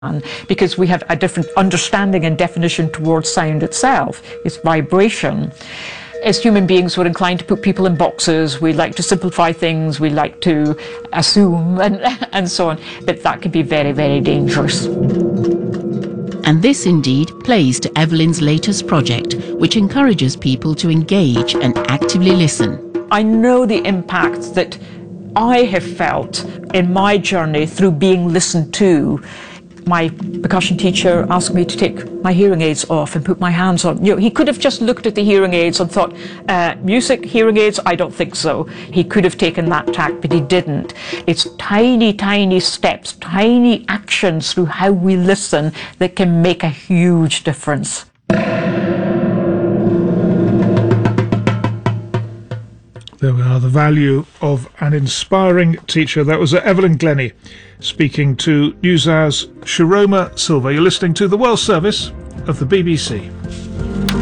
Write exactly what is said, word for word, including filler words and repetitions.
because we have a different understanding and definition towards sound itself. It's vibration. As human beings, we're inclined to put people in boxes. We like to simplify things. We like to assume and, and so on. But that can be very, very dangerous. And this indeed plays to Evelyn's latest project, which encourages people to engage and actively listen. I know the impact that I have felt in my journey through being listened to. My percussion teacher asked me to take my hearing aids off and put my hands on. You know, he could have just looked at the hearing aids and thought, uh, music, hearing aids, I don't think so. He could have taken that tack, but he didn't. It's tiny, tiny steps, tiny actions through how we listen that can make a huge difference. There we are, the value of an inspiring teacher. That was Evelyn Glennie speaking to NewsHour's Sharoma Silva. You're listening to the World Service of the B B C.